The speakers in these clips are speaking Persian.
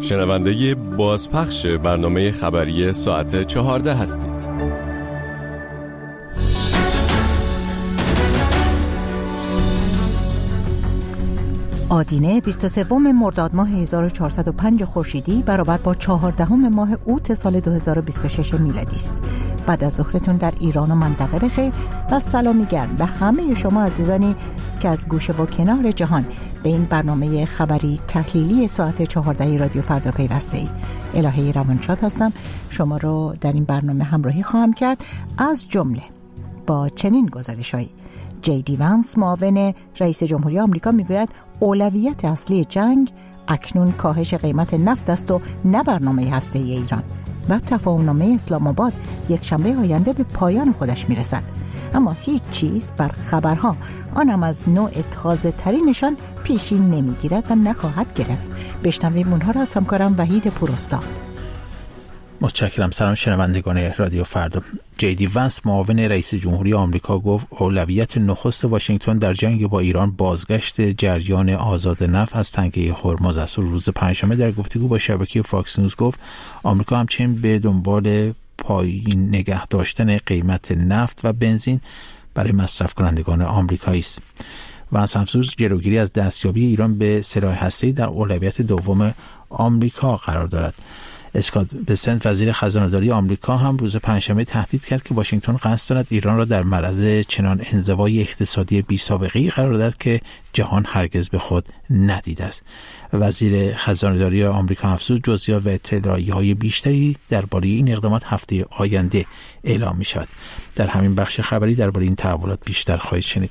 شنونده بازپخش برنامه خبری ساعت 14 هستید. آدینه 23 مرداد ماه 1405 خورشیدی برابر با 14 ماه اوت سال 2026 میلادی است. بعد از ظهرتون در ایران و منطقه بخیر و سلامی گرم به همه شما عزیزانی که از گوشه و کنار جهان به این برنامه خبری تحلیلی ساعت 14 رادیو فردا پیوسته اید. الهه روانشاد هستم. شما رو در این برنامه همراهی خواهم کرد از جمله با چنین گزارش‌هایی: JD Vance معاون رئیس جمهوری آمریکا میگوید اولویت اصلی جنگ اکنون کاهش قیمت نفت است و نه برنامه هسته‌ای ایران. و تفاهم‌نامه اسلام آباد یک شنبه آینده به پایان خودش میرسد. اما هیچ چیز بر خبرها، آنم از نوع تازه ترینشان، پیشی نمیگیرد و نخواهد گرفت. بشنویم اونها را از همکارم وحید پوراستاد. متشکرم. سلام شنوندگان رادیو فردا. JD Vance معاون رئیس جمهوری آمریکا گفت اولویت نخست واشنگتن در جنگ با ایران بازگشت جریان آزاد نفت از تنگه هرمز است. روز پنجشنبه در گفتگو با شبکه فاکس نیوز گفت آمریکا همچنین به دنبال پایین نگه داشتن قیمت نفت و بنزین برای مصرف کنندگان آمریکایی است. وانس همسوز جلوگیری از دستیابی ایران به سلاح هسته‌ای در اولویت دوم آمریکا قرار دارد. اسکات بسنت وزیر خزانه‌داری آمریکا هم روز پنجشنبه تهدید کرد که واشنگتن قصد دارد ایران را در معرض چنان انزوای اقتصادی بی‌سابقه‌ای قرار دهد که جهان هرگز به خود ندیده است. وزیر خزانه‌داری آمریکا افزود جزئیات و اطلاعیه‌های بیشتری درباره این اقدامات هفته آینده اعلام می‌شود. در همین بخش خبری درباره این تحولات بیشتر خواهید شنید.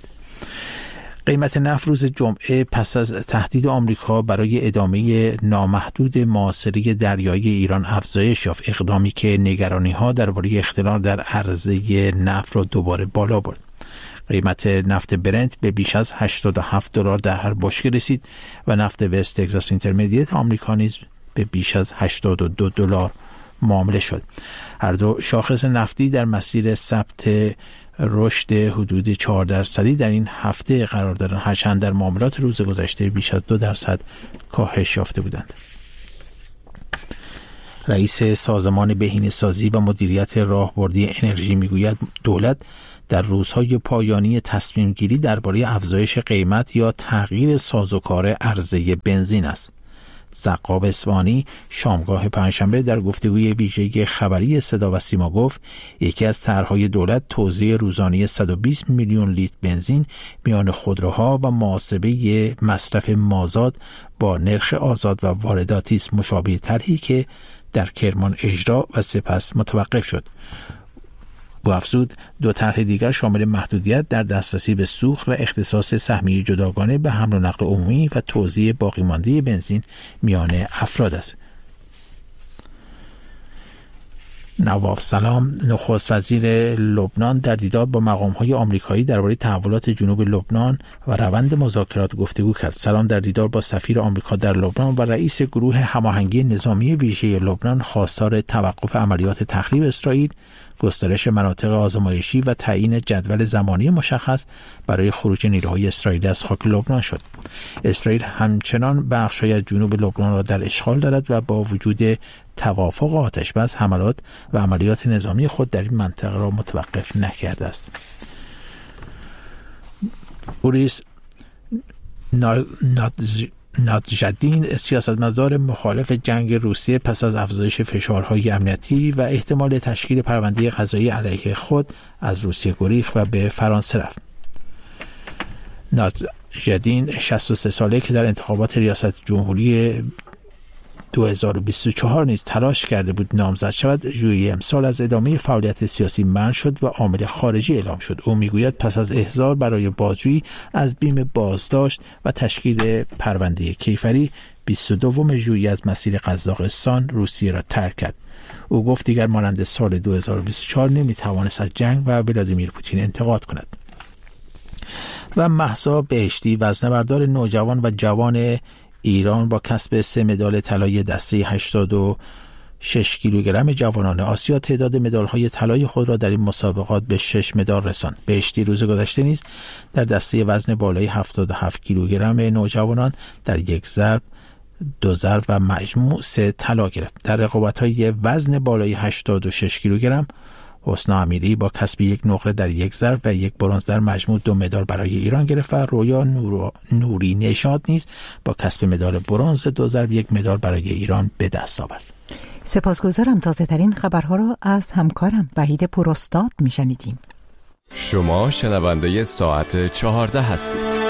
قیمت نفت روز جمعه پس از تهدید آمریکا برای ادامه نامحدود محاصره دریایی ایران افزایش یافت، اقدامی که نگرانی‌ها درباره اختلال در عرضه نفت را دوباره بالا برد. قیمت نفت برنت به بیش از $87 در هر بشکه رسید و نفت وست تگزاس اینترمدیت آمریکا نیز به بیش از $82 معامله شد. هر دو شاخص نفتی در مسیر ثبت رشد حدود 4% در این هفته قرار دارند، هرچند در معاملات روز گذشته بیش از 2% کاهش یافته بودند. رئیس سازمان بهینه‌سازی و مدیریت راهبردی انرژی میگوید دولت در روزهای پایانی تصمیم گیری درباره افزایش قیمت یا تغییر سازوکار عرضه بنزین است. زقاب اصفهانی شامگاه پنجشنبه در گفتگوی ویژه خبری صدا و سیما گفت یکی از طرح‌های دولت توزیع روزانه 120 میلیون لیتر بنزین میان خودروها و محاسبه مصرف مازاد با نرخ آزاد و وارداتی است، مشابه طرحی که در کرمان اجرا و سپس متوقف شد. او افزود دو طرح دیگر شامل محدودیت در دسترسی به سوخت و اختصاص سهمیه جداگانه به حمل و نقل عمومی و توزیع باقی مانده بنزین میان افراد است. نواف سلام نخست وزیر لبنان در دیدار با مقام‌های آمریکایی درباره تحولات جنوب لبنان و روند مذاکرات گفتگو کرد. سلام در دیدار با سفیر آمریکا در لبنان و رئیس گروه هماهنگی نظامی ویژه لبنان خواستار توقف عملیات تخریب اسرائیل، گسترش مناطق آزمایشی و تعیین جدول زمانی مشخص برای خروج نیروهای اسرائیلی از خاک لبنان شد. اسرائیل همچنان بخش‌های از جنوب لبنان را در اشغال دارد و با وجود توافق آتش‌بس حملات و عملیات نظامی خود در این منطقه را متوقف نکرده است. بوریس نادژدین سیاستمدار مخالف جنگ روسیه پس از افزایش فشارهای امنیتی و احتمال تشکیل پرونده قضایی علیه خود از روسیه گریخت و به فرانسه رفت. نادژدین 63 ساله که در انتخابات ریاست جمهوری 2024 نیز تلاش کرده بود نامزد شود، ژوئیه امسال از ادامه فعالیت سیاسی منع شد و عامل خارجی اعلام شد. او میگوید پس از احضار برای بازجویی از بیم بازداشت و تشکیل پرونده کیفری 22 ژوئیه از مسیر قزاقستان روسیه را ترک کرد. او گفت دیگر مانند سال 2024 نمیتوانست از جنگ و ولادیمیر پوتین انتقاد کند. و مهسا بهشتی وزنه‌بردار نوجوان و جوان ایران با کسب 3 مدال طلای دسته 86 کیلوگرم جوانان آسیا تعداد مدال‌های طلای خود را در این مسابقات به 6 مدال رساند. بهشتی روز گذشته نیز در دسته وزن بالای 77 کیلوگرم نوجوانان در یک ضرب 2 زر و مجموع 3 طلا گرفت. در رقابت‌های وزن بالای 86 کیلوگرم حسنا امیری با کسب 1 نقره در 1 زر و 1 برنز در مجموع 2 مدال برای ایران گرفت و رویا نوری نژاد نیز با کسب مدال برنز 2 زر و 1 مدال برای ایران به دست آورد. سپاسگزارم. تازه ترین خبرها را از همکارم وحید پوراستاد میشنیدیم. شما شنونده ساعت 14 هستید.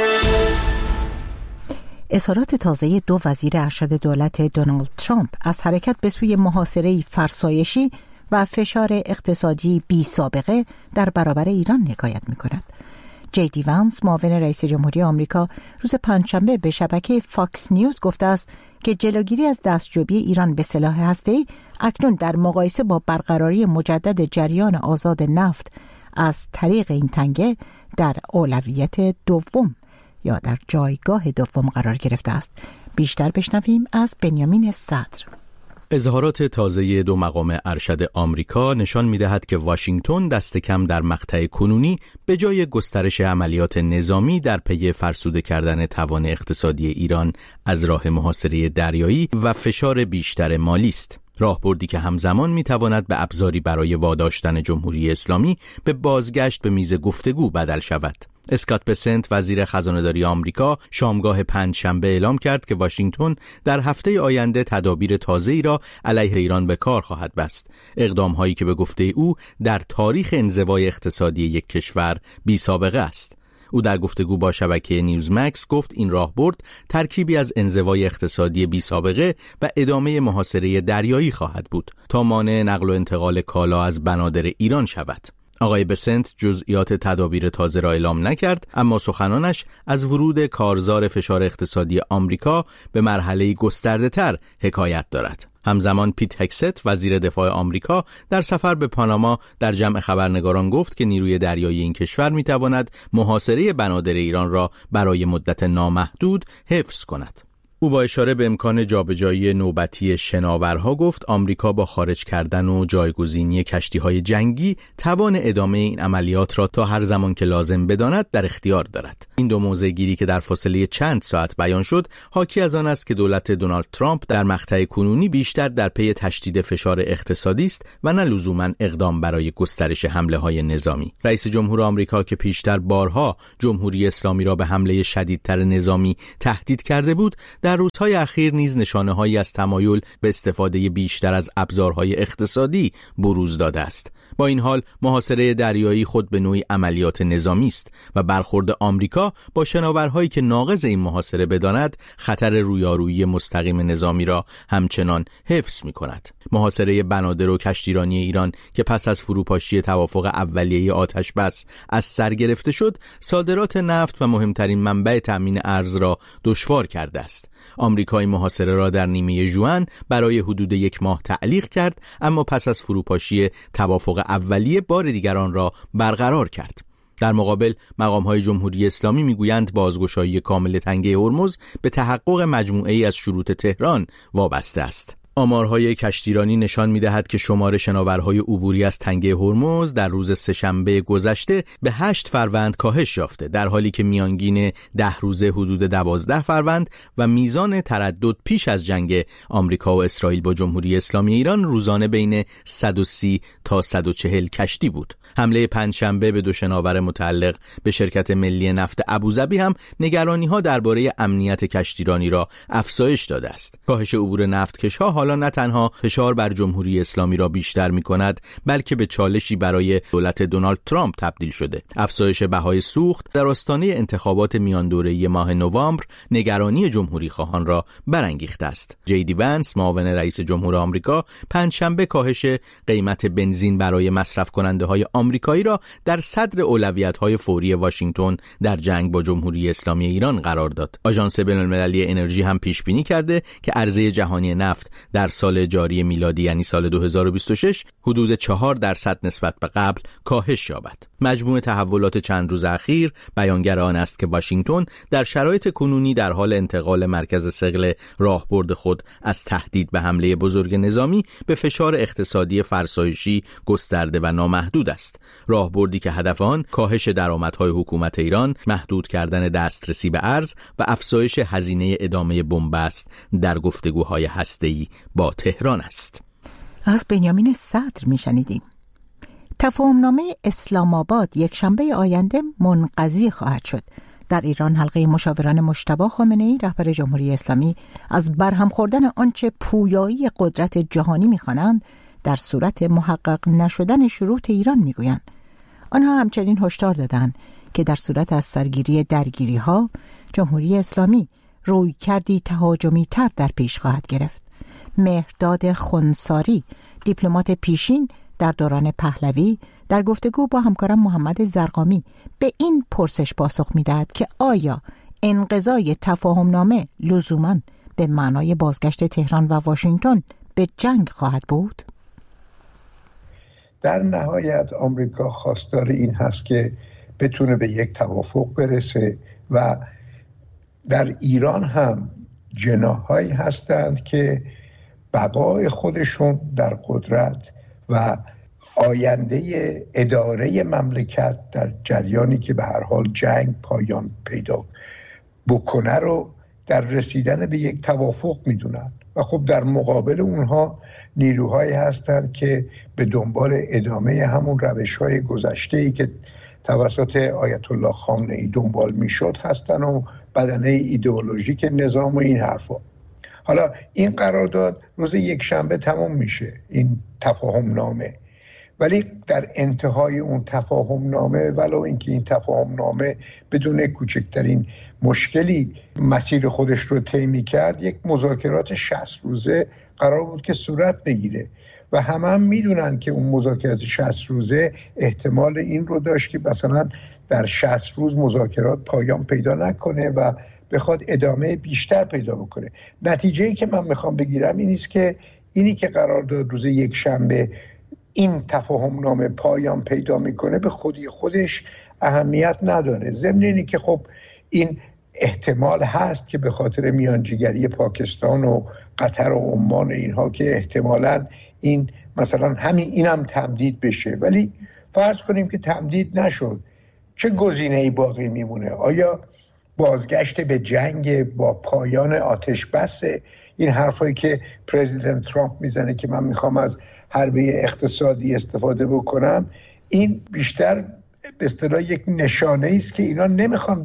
اظهارات تازه 2 وزیر ارشد دولت دونالد ترامپ از حرکت به سوی محاصره فرسایشی و فشار اقتصادی بی سابقه در برابر ایران حکایت می‌کند. جیدی وانس معاون رئیس جمهوری آمریکا روز پنجشنبه به شبکه فاکس نیوز گفته است که جلوگیری از دستیابی ایران به سلاح هسته‌ای اکنون در مقایسه با برقراری مجدد جریان آزاد نفت از طریق این تنگه در اولویت دوم یا در جایگاه دوم قرار گرفته است. بیشتر بشنویم از بنیامین صدر. اظهارات تازه 2 مقام ارشد آمریکا نشان می‌دهد که واشنگتن دست کم در مقطع کنونی به جای گسترش عملیات نظامی در پی فرسوده کردن توان اقتصادی ایران از راه محاصره دریایی و فشار بیشتر مالی است. راهبردی که همزمان می‌تواند به ابزاری برای واداشتن جمهوری اسلامی به بازگشت به میز گفتگو بدل شود. اسکات بسنت وزیر خزانه‌داری آمریکا شامگاه پنجشنبه اعلام کرد که واشنگتن در هفته آینده تدابیر تازه‌ای را علیه ایران به کار خواهد بست. اقدام‌هایی که به گفته او در تاریخ انزوای اقتصادی یک کشور بی سابقه است. او در گفتگو با شبکه نیوزمکس گفت این راهبرد ترکیبی از انزوای اقتصادی بی سابقه و ادامه محاصره دریایی خواهد بود تا مانع نقل و انتقال کالا از بنادر ایران شود. آقای بسنت جزئیات تدابیر تازه را اعلام نکرد، اما سخنانش از ورود کارزار فشار اقتصادی آمریکا به مرحله گسترده‌تر حکایت دارد. همزمان پیت هکست وزیر دفاع آمریکا در سفر به پاناما در جمع خبرنگاران گفت که نیروی دریایی این کشور میتواند محاصره بنادر ایران را برای مدت نامحدود حفظ کند. او با اشاره به امکان جابجایی نوبتی شناورها گفت آمریکا با خارج کردن و جایگزینی کشتی‌های جنگی توان ادامه این عملیات را تا هر زمان که لازم بداند در اختیار دارد. این 2 موضع گیری که در فاصله چند ساعت بیان شد حاکی از آن است که دولت دونالد ترامپ در مقطع کنونی بیشتر در پی تشدید فشار اقتصادی است و نه لزوماً اقدام برای گسترش حمله‌های نظامی. رئیس جمهور آمریکا که پیشتر بارها جمهوری اسلامی را به حمله شدیدتر نظامی تهدید کرده بود، در روزهای اخیر نیز نشانه‌هایی از تمایل به استفاده بیشتر از ابزارهای اقتصادی بروز داده است. با این حال محاصره دریایی خود به نوعی عملیات نظامی است و برخورد آمریکا با شناورهایی که ناقض این محاصره بداند خطر رویارویی مستقیم نظامی را همچنان حفظ می‌کند. محاصره بنادر و کشتیرانی ایران که پس از فروپاشی توافق اولیه آتش بس از سر گرفته شد، صادرات نفت و مهمترین منبع تامین ارز را دشوار کرده است. آمریکا این محاصره را در نیمه ژوئن برای حدود 1 ماه تعلیق کرد، اما پس از فروپاشی توافق اولیه بار دیگر آن را برقرار کرد. در مقابل مقام‌های جمهوری اسلامی میگویند بازگشایی کامل تنگه هرمز به تحقق مجموعه‌ای از شروط تهران وابسته است. آمارهای کشتیرانی نشان می‌دهد که شمار شناورهای عبوری از تنگه هرمز در روز سه‌شنبه گذشته به 8 فروند کاهش یافته، در حالی که میانگین 10 روزه حدود 12 فروند و میزان تردد پیش از جنگ آمریکا و اسرائیل با جمهوری اسلامی ایران روزانه بین 130 تا 140 کشتی بود. حمله پنجشنبه به 2 شناور متعلق به شرکت ملی نفت ابوظبی هم نگرانی‌ها درباره امنیت کشتیرانی را افزایش داده است. کاهش عبور نفتکش‌ها حالا نه تنها فشار بر جمهوری اسلامی را بیشتر می‌کند، بلکه به چالشی برای دولت دونالد ترامپ تبدیل شده. افزایش بهای سوخت در آستانه انتخابات میان دوره‌ای ماه نوامبر نگرانی جمهوری خواهان را برانگیخته است. جیدی وانس معاون رئیس جمهور آمریکا پنجشنبه کاهش قیمت بنزین برای مصرف کننده‌های آمریکایی را در صدر اولویت‌های فوری واشنگتن در جنگ با جمهوری اسلامی ایران قرار داد. آژانس بین‌المللی انرژی هم پیش بینی کرده که عرضه جهانی نفت در سال جاری میلادی یعنی سال 2026 حدود 4% نسبت به قبل کاهش یابد. مجموع تحولات چند روز اخیر بیانگر آن است که واشنگتن در شرایط کنونی در حال انتقال مرکز ثقل راهبرد خود از تهدید به حمله بزرگ نظامی به فشار اقتصادی فرسایشی گسترده و نامحدود است. راهبردی که هدف آن کاهش درآمدهای حکومت ایران، محدود کردن دسترسی به ارز و افزایش هزینه ادامه بنبست در گفتگوهای هسته‌ای با تهران است. از بنیامین صدر میشنیدیم. تفاهمنامه اسلام آباد یک شنبه آینده منقضی خواهد شد. در ایران حلقه مشاوران مجتبی خامنه‌ای رهبر جمهوری اسلامی از برهم خوردن آنچه پویایی قدرت جهانی می‌خوانند در صورت محقق نشدن شروط ایران میگویند. آنها همچنین هشدار دادند که در صورت از سرگیری درگیری‌ها جمهوری اسلامی روی کردی تهاجمی تر در پیش خواهد گرفت. مهرداد خنساری، دیپلمات پیشین در دوران پهلوی، در گفتگو با همکارم محمد زرقامی به این پرسش پاسخ می‌دهد که آیا انقضای تفاهمنامه لزوماً به معنای بازگشت تهران و واشنگتن به جنگ خواهد بود؟ در نهایت آمریکا خواستار این هست که بتونه به یک توافق برسه و در ایران هم جناح‌هایی هستند که بقای خودشون در قدرت و آینده اداره مملکت در جریانی که به هر حال جنگ پایان پیدا بکنه رو در رسیدن به یک توافق میدونن و خب در مقابل اونها نیروهایی هستند که به دنبال ادامه همون روش‌های گذشته‌ای که توسط آیت الله خامنه‌ای دنبال میشد هستن و بدنه ایدئولوژیک نظام و این حرفا. حالا این قرارداد روز یک شنبه تمام میشه، این تفاهم نامه، ولی در انتهای اون تفاهم نامه ولو اینکه این تفاهم نامه بدون کوچکترین مشکلی مسیر خودش رو طی کرد، یک مذاکرات 60 روزه قرار بود که صورت بگیره و هم میدونن که اون مذاکرات 60 روزه احتمال این رو داشت که مثلا در 60 روز مذاکرات پایان پیدا نکنه و بخواد ادامه بیشتر پیدا بکنه. نتیجه‌ای که من میخوام بگیرم این است که اینی که قرار داد روز یک شنبه این تفاهم نامه پایان پیدا میکنه به خودی خودش اهمیت نداره، ضمن اینی که خب این احتمال هست که به خاطر میانجیگری پاکستان و قطر و عمان اینها که احتمالاً این مثلا اینم تمدید بشه، ولی فرض کنیم که تمدید نشد، چه گزینه‌ای باقی میمونه؟ آیا بازگشت به جنگ با پایان آتش بس؟ این حرفایی که پرزیدنت ترامپ میزنه که من میخوام از حربه اقتصادی استفاده بکنم، این بیشتر به اصطلاح یک نشانه است که اینا نمیخوان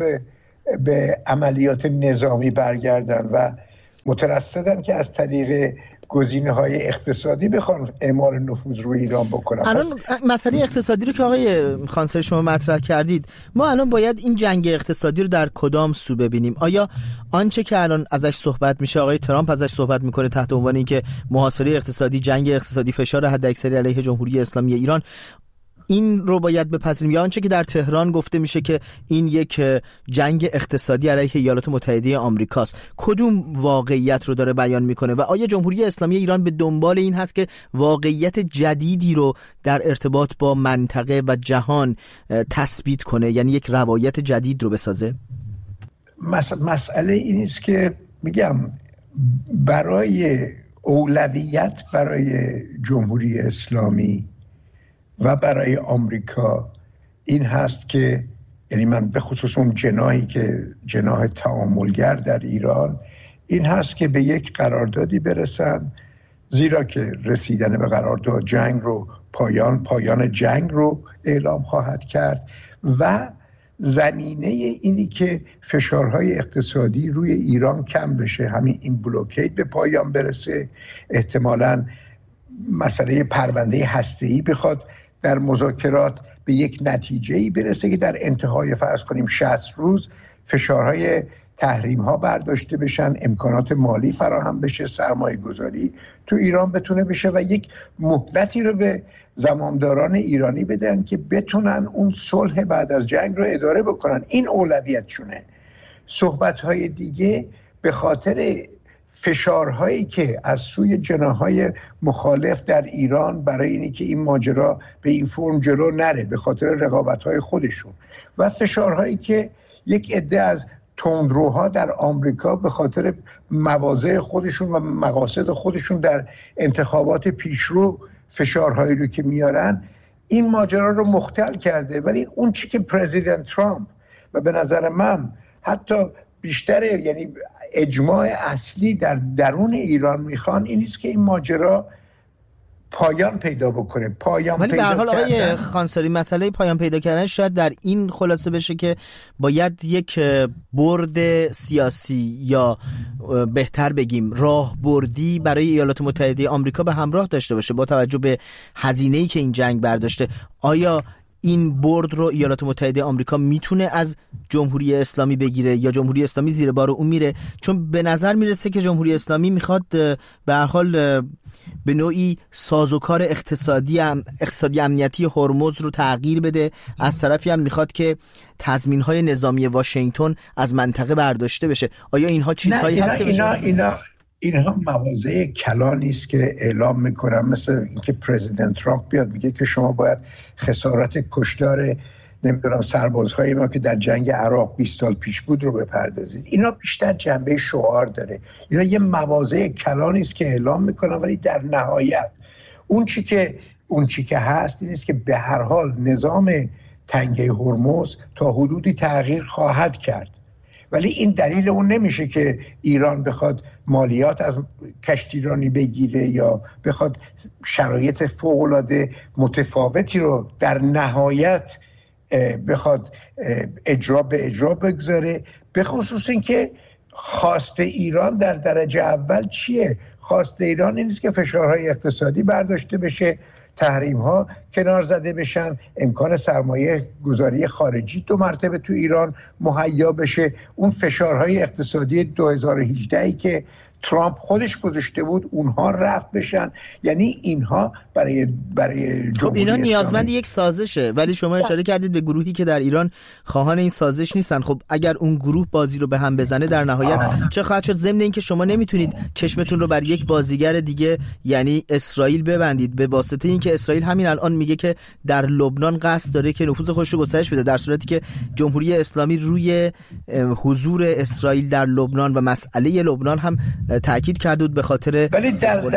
به عملیات نظامی برگردن و مترصدن که از طریق گزینه‌های اقتصادی بخوان اعمال نفوذ روی ایران بکنن. الان مسئله اقتصادی رو که آقای خانساری شما مطرح کردید، ما الان باید این جنگ اقتصادی رو در کدام سو ببینیم؟ آیا آنچه که الان ازش صحبت میشه، آقای ترامپ ازش صحبت میکنه تحت عنوان اینکه محاصره اقتصادی، جنگ اقتصادی، فشار حداکثری علیه جمهوری اسلامی ایران، این رو باید بپذیریم، یا آنچه که در تهران گفته میشه که این یک جنگ اقتصادی علیه ایالات متحده آمریکاست؟ کدوم واقعیت رو داره بیان میکنه و آیا جمهوری اسلامی ایران به دنبال این هست که واقعیت جدیدی رو در ارتباط با منطقه و جهان تثبیت کنه، یعنی یک روایت جدید رو بسازه؟ مسئله این است که میگم برای اولویت برای جمهوری اسلامی و برای آمریکا این هست که، یعنی من به خصوص اون جناحی که جناح تعاملگر در ایران، این هست که به یک قراردادی برسن، زیرا که رسیدن به قرارداد جنگ رو پایان جنگ رو اعلام خواهد کرد و زمینه اینی که فشارهای اقتصادی روی ایران کم بشه، همین این بلوکید به پایان برسه، احتمالاً مسئله پرونده هسته‌ای بخواد در مذاکرات به یک نتیجه‌ای برسه که در انتهای فرض کنیم 60 روز فشارهای تحریم ها برداشته بشن، امکانات مالی فراهم بشه، سرمایه گذاری تو ایران بتونه بشه و یک مهلتی رو به زمامداران ایرانی بدن که بتونن اون صلح بعد از جنگ رو اداره بکنن. این اولویتشونه. صحبت های دیگه به خاطر فشارهایی که از سوی جناح‌های مخالف در ایران برای اینی که این ماجرا به این فرم جلو نره به خاطر رقابت‌های خودشون و فشارهایی که یک عده از تندروها در آمریکا به خاطر مواضع خودشون و مقاصد خودشون در انتخابات پیشرو فشارهایی رو که میارن این ماجرا رو مختل کرده. ولی اون چی که پرزیدنت ترامپ و به نظر من حتی بیشتر یعنی اجماع اصلی در درون ایران میخوان این است که این ماجرا پایان پیدا بکنه. ولی به هر حال آقای خانساری مسئله پایان پیدا کردن شاید در این خلاصه بشه که باید یک برد سیاسی یا بهتر بگیم راهبردی برای ایالات متحده آمریکا به همراه داشته باشه با توجه به هزینه‌ای که این جنگ برداشته. آیا این برد رو ایالات متحده آمریکا میتونه از جمهوری اسلامی بگیره یا جمهوری اسلامی زیر بار اون میره؟ چون به نظر میرسه که جمهوری اسلامی میخواد به هر حال به نوعی سازوکار اقتصادی امنیتی هرمز رو تغییر بده، از طرفی هم میخواد که تضمین‌های نظامی واشنگتن از منطقه برداشته بشه. آیا اینها چیزهایی هست که اینها مواضع کلانی است که اعلام میکنن، مثل اینکه پرزیدنت ترامپ بیاد میگه که شما باید خسارت کشتار نمیدونم سربازهای ما که در جنگ عراق 20 سال پیش بود رو بپردازید. اینا بیشتر جنبه شعار داره. اینا یه مواضع کلانی است که اعلام میکنن، ولی در نهایت اون چی که هست این است که به هر حال نظام تنگه هرمز تا حدودی تغییر خواهد کرد. ولی این دلیل اون نمیشه که ایران بخواد مالیات از کشتیرانی بگیره یا بخواد شرایط فوق‌العاده متفاوتی رو در نهایت بخواد اجرا بگذاره. به خصوص این که خواست ایران در درجه اول چیه؟ خواست ایران این است که فشارهای اقتصادی برداشته بشه، تحریم ها کنار زده بشن، امکان سرمایه گذاری خارجی 2 مرتبه تو ایران مهیا بشه، اون فشارهای اقتصادی 2018 که ترامپ خودش گذاشته بود اونها رفع بشن. یعنی اینها برای خب اینا نیازمند یک سازشه، ولی شما اشاره کردید به گروهی که در ایران خواهان این سازش نیستن. خب اگر اون گروه بازی رو به هم بزنه در نهایت چه خواهد شد؟ ضمن این که شما نمیتونید چشمتون رو بر یک بازیگر دیگه یعنی اسرائیل ببندید به واسطه اینکه اسرائیل همین الان میگه که در لبنان قصد داره که نفوذ خودش رو گسترش بده، در صورتی که جمهوری اسلامی روی حضور اسرائیل در لبنان و مسئله لبنان هم تاکید کرده بود به خاطر ولی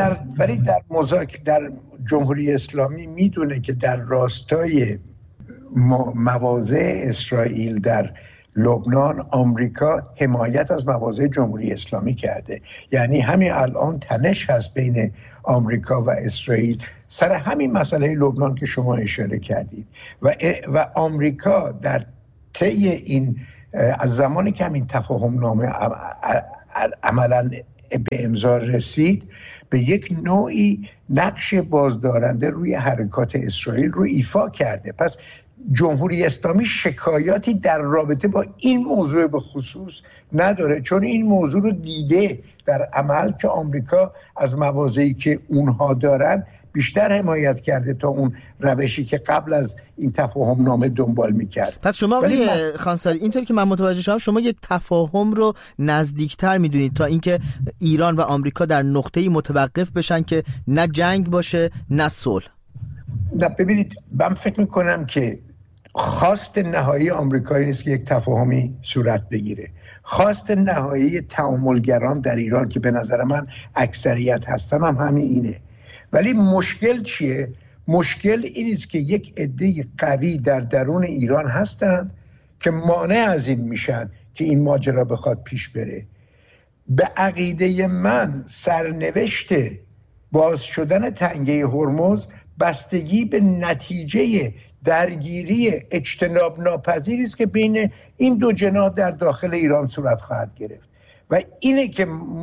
در جمهوری اسلامی میدونه که در راستای مواضع اسرائیل در لبنان آمریکا حمایت از مواضع جمهوری اسلامی کرده. یعنی همین الان تنش هست بین آمریکا و اسرائیل سر همین مسئله لبنان که شما اشاره کردید و آمریکا در طی این از زمانی که همین تفاهم نامه عملاً به امضا رسید به یک نوعی نقش بازدارنده روی حرکات اسرائیل رو ایفا کرده. پس جمهوری اسلامی شکایاتی در رابطه با این موضوع به خصوص نداره، چون این موضوع رو دیده در عمل که آمریکا از مواضعی که اونها دارن بیشتر حمایت کرده تا اون روشی که قبل از این تفاهم نامه دنبال میکرد. پس شما آقای خانساری اینطوری که من متوجه شدم شما یک تفاهم رو نزدیکتر میدونید تا اینکه ایران و آمریکا در نقطه‌ای متوقف بشن که نه جنگ باشه نه صلح. نه ببینید، من فکر میکنم که خواست نهایی آمریکایی نیست که یک تفاهمی صورت بگیره. خواست نهایی تعاملگران در ایران که به نظر من اکثریت هستن هم همین اینه. ولی مشکل چیه؟ مشکل این است که یک عده قوی در درون ایران هستند که مانع از این میشن که این ماجرا بخواد پیش بره. به عقیده من سرنوشت باز شدن تنگه هرمز بستگی به نتیجه درگیری اجتناب ناپذیری است که بین این دو جناح در داخل ایران صورت خواهد گرفت و اینه که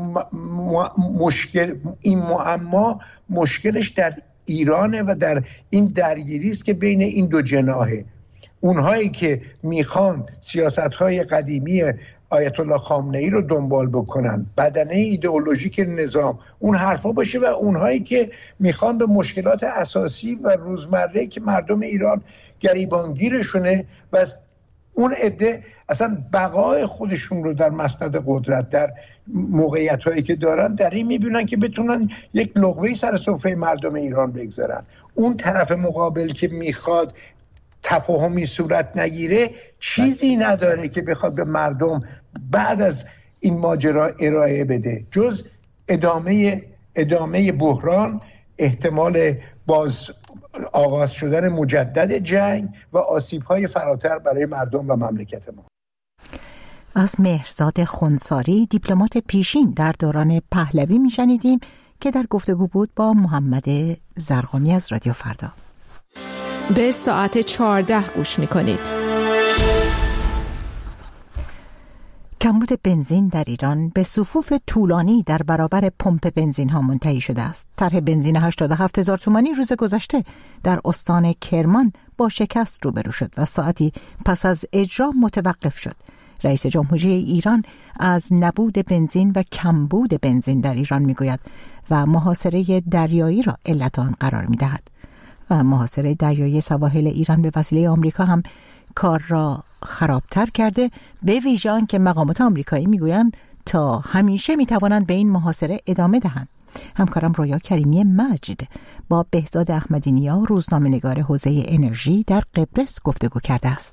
این معما مشکلش در ایرانه و در این درگیری است که بین این دو جناحه. اونهایی که میخوان سیاست‌های قدیمی آیت الله خامنه‌ای رو دنبال بکنن، بدنه ایدئولوژیک نظام اون حرفا باشه، و اونهایی که میخوان به مشکلات اساسی و روزمره که مردم ایران گریبانگیرشونه و اون عده اصلا بقای خودشون رو در مسند قدرت، در موقعیت هایی که دارن، در این میبینن که بتونن یک لقمه سر سفره مردم ایران بگذارن. اون طرف مقابل که میخواد تفاهمی صورت نگیره چیزی نداره که بخواد به مردم بعد از این ماجرا ارائه بده جز ادامه بحران، احتمال باز آغاز شدن مجدد جنگ و آسیب‌های فراتر برای مردم و مملکت ما. از مهرزاد خنثاری، دیپلمات پیشین در دوران پهلوی میشنیدیم که در گفتگو بود با محمد زرقامی از رادیو فردا. به ساعت 14 گوش میکنید. کمبود بنزین در ایران به صفوف طولانی در برابر پمپ بنزین ها منتهی شده است. طرح بنزین 87,000 تومانی روز گذشته در استان کرمان با شکست روبرو شد و ساعتی پس از اجرا متوقف شد. رئیس جمهوری ایران از نبود بنزین و کمبود بنزین در ایران میگوید و محاصره دریایی را علت آن قرار میدهد. و محاصره دریایی سواحل ایران به وسیله آمریکا هم کار را خرابتر کرده، به ویژه آن که مقامات آمریکایی میگویند تا همیشه میتوانند به این محاصره ادامه دهند. همکارم رویا کریمی مجد با بهزاد احمدی‌نیا، روزنامه‌نگار حوزه انرژی در قبرس گفتگو کرده است.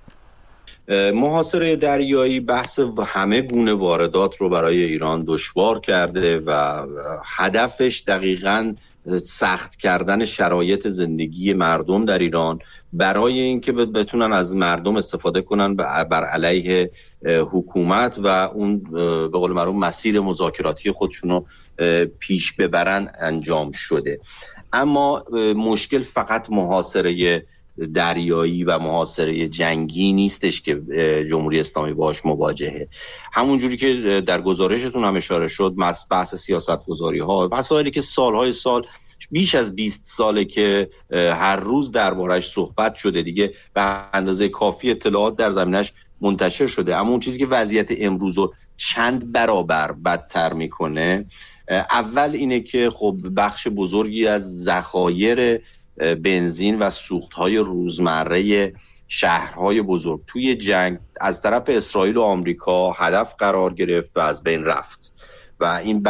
محاصره دریایی بحث همه گونه واردات رو برای ایران دشوار کرده و هدفش دقیقاً سخت کردن شرایط زندگی مردم در ایران برای اینکه بتونن از مردم استفاده کنن بر علیه حکومت و اون به قول معروف مسیر مذاکراتی خودشون رو پیش ببرن انجام شده. اما مشکل فقط محاصره دریایی و محاصره جنگی نیستش که جمهوری اسلامی باهاش مواجهه. همونجوری که در گزارشتون هم اشاره شد، بحث سیاست‌گذاری ها، مسائلی که سالهای سال، بیش از 20 ساله که هر روز دربارش صحبت شده دیگه، به اندازه کافی اطلاعات در زمینش منتشر شده. اما اون چیزی که وضعیت امروز رو چند برابر بدتر میکنه، اول اینه که خب بخش بزرگی از ذخایر بنزین و سوختهای روزمره شهرهای بزرگ توی جنگ از طرف اسرائیل و آمریکا هدف قرار گرفت و از بین رفت و این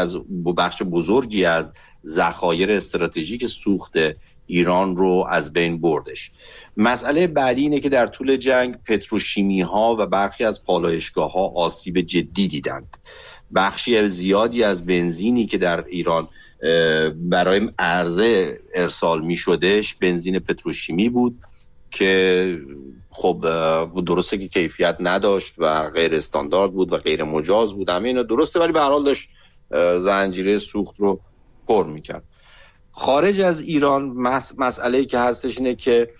بخش بزرگی از ذخایر استراتژیک سوخت ایران رو از بین بردش. مسئله بعدی اینه که در طول جنگ پتروشیمی ها و برخی از پالایشگاه ها آسیب جدی دیدند. بخشی زیادی از بنزینی که در ایران برای عرضه ارسال می شدش بنزین پتروشیمی بود که خب درسته که کیفیت نداشت و غیر استاندارد بود و غیر مجاز بود، همه اینا درسته، ولی به هر حال داشت زنجیره سوخت رو پر میکرد. خارج از ایران مسئله‌ای که هستش اینه که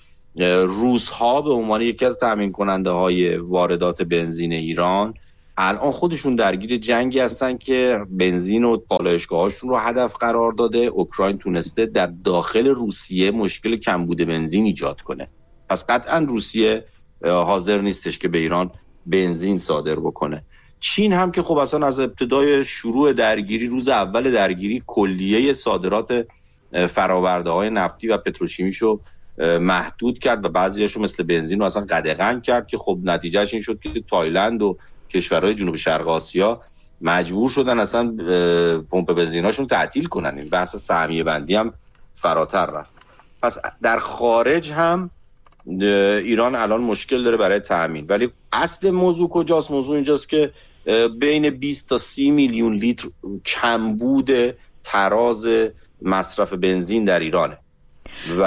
روس‌ها به عنوان یکی از تامین کننده های واردات بنزین ایران الان خودشون درگیر جنگی هستن که بنزین و پالایشگاهاشون رو هدف قرار داده. اوکراین تونسته در داخل روسیه مشکل کمبود بنزین ایجاد کنه، پس قطعا روسیه حاضر نیستش که به ایران بنزین صادر بکنه. چین هم که خب اصلا از ابتدای شروع درگیری، روز اول درگیری، کلیه صادرات فراورده های نفتی و پتروشیمیشو محدود کرد و بعضیاشو مثل بنزین رو اصلا قدغن کرد که خب نتیجهش این شد که تایلند و کشورهای جنوب شرق آسیا مجبور شدن اصلا پمپ بنزیناشون تعطیل کنن. این بحث سهمیه بندی هم فراتر رفت. پس در خارج هم ایران الان مشکل داره برای تامین، ولی اصل موضوع کجاست؟ موضوع اینجاست که بین 20 تا 30 میلیون لیتر کمبود تراز مصرف بنزین در ایرانه و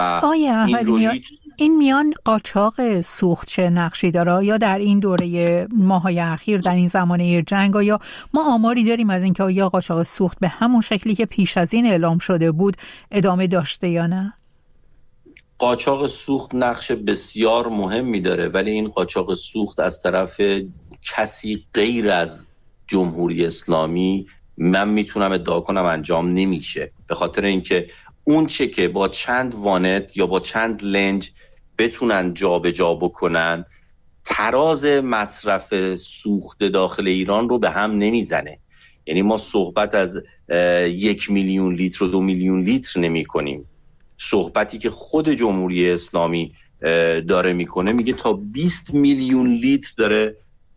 این میان قاچاق سوخت چه نقشی داره؟ یا در این دوره ماهای اخیر، در این زمانه جنگ، یا ما آماری داریم از اینکه آیا قاچاق سوخت به همون شکلی که پیش از این اعلام شده بود ادامه داشته یا نه؟ قاچاق سوخت نقش بسیار مهمی داره، ولی این قاچاق سوخت از طرف کسی غیر از جمهوری اسلامی من میتونم ادعا کنم انجام نمیشه، به خاطر اینکه اون چه که با چند وانت یا با چند لنج بتونن جابجا بکنن تراز مصرف سوخت داخل ایران رو به هم نمیزنه. یعنی ما صحبت از 1 میلیون لیتر و 2 میلیون لیتر نمی کنیم. صحبتی که خود جمهوری اسلامی داره میکنه میگه تا 20 میلیون لیتر داره